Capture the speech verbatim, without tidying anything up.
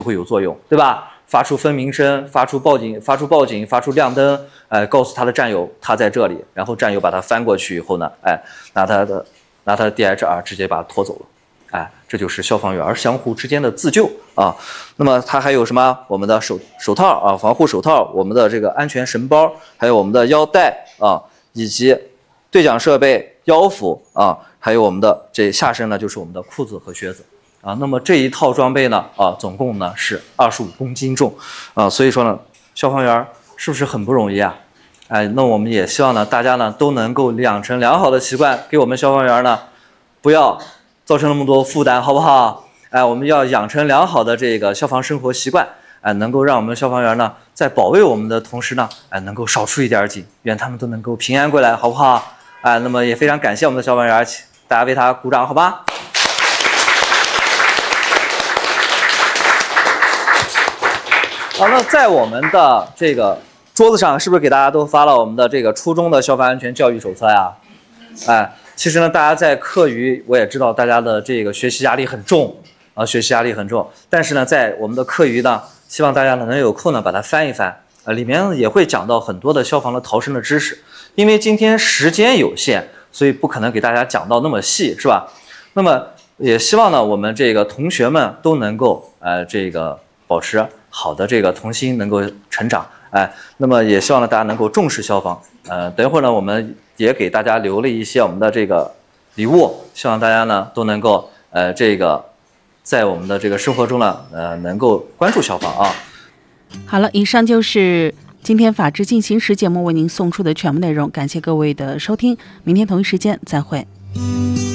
会有作用，对吧？发出分鸣声，发出报警，发出报警，发出亮灯，哎，告诉他的战友他在这里，然后战友把他翻过去以后呢，哎，拿他的拿他的 D H R 直接把他拖走了，哎，这就是消防员相互之间的自救啊。那么它还有什么？我们的手手套啊，防护手套，我们的这个安全绳包，还有我们的腰带啊，以及对讲设备、腰腹啊，还有我们的这下身呢，就是我们的裤子和靴子。啊，那么这一套装备呢，啊，总共呢是二十五公斤重，啊，所以说呢，消防员是不是很不容易啊？哎，那我们也希望呢，大家呢都能够养成良好的习惯，给我们消防员呢，不要造成那么多负担，好不好？哎，我们要养成良好的这个消防生活习惯，哎，能够让我们消防员呢，在保卫我们的同时呢，哎，能够少出一点警，愿他们都能够平安归来，好不好？哎，那么也非常感谢我们的消防员，大家为他鼓掌，好吧？好，那在我们的这个桌子上，是不是给大家都发了我们的这个初中的消防安全教育手册呀？哎，其实呢，大家在课余，我也知道大家的这个学习压力很重啊，学习压力很重。但是呢，在我们的课余呢，希望大家呢能有空呢把它翻一翻，啊，里面也会讲到很多的消防的逃生的知识。因为今天时间有限，所以不可能给大家讲到那么细，是吧？那么也希望呢，我们这个同学们都能够呃这个保持好的这个童心，能够成长，哎，那么也希望呢大家能够重视消防，呃，等一会儿呢我们也给大家留了一些我们的这个礼物，希望大家呢都能够呃这个在我们的这个生活中呢呃能够关注消防啊。 好了，以上就是今天法治进行时节目为您送出的全部内容，感谢各位的收听，明天同一时间再会。